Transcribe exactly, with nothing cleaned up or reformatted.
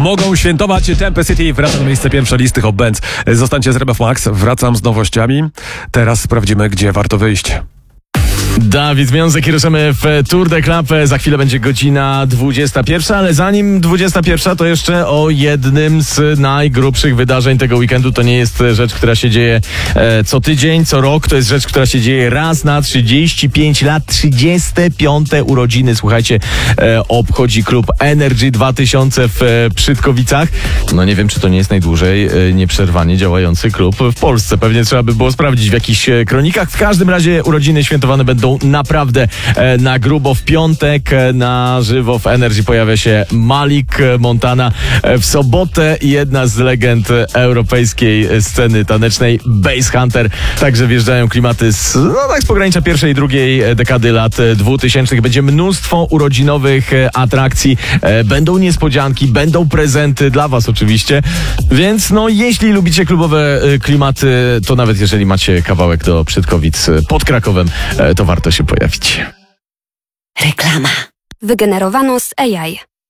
mogą świętować. Tempe City wraca na miejsce pierwsze listy Hot Bands. Zostańcie z R M F Max, wracam z nowościami. Teraz sprawdzimy, gdzie warto wyjść. Dawid Związek i ruszamy w Tour de Club. Za chwilę będzie godzina dwudziesta pierwsza, ale zanim dwudziesta pierwsza, to jeszcze o jednym z najgrubszych wydarzeń tego weekendu. To nie jest rzecz, która się dzieje e, co tydzień, co rok. To jest rzecz, która się dzieje raz na trzydzieści pięć lat. trzydzieste piąte urodziny, słuchajcie, e, obchodzi klub Energy dwa tysiące w e, Przytkowicach. No nie wiem, czy to nie jest najdłużej e, nieprzerwanie działający klub w Polsce. Pewnie trzeba by było sprawdzić w jakichś e, kronikach. W każdym razie urodziny świętowane będą naprawdę e, na grubo. W piątek e, na żywo w Energy pojawia się Malik Montana. E, w sobotę jedna z legend europejskiej sceny tanecznej, Basshunter. Także wjeżdżają klimaty z, no tak, z pogranicza pierwszej i drugiej dekady lat dwutysięcznych. Będzie mnóstwo urodzinowych e, atrakcji. E, będą niespodzianki, będą prezenty dla was oczywiście. Więc no, jeśli lubicie klubowe e, klimaty, to nawet jeżeli macie kawałek do Przytkowic e, pod Krakowem, e, to warto się pojawić. Reklama. Wygenerowano z A I.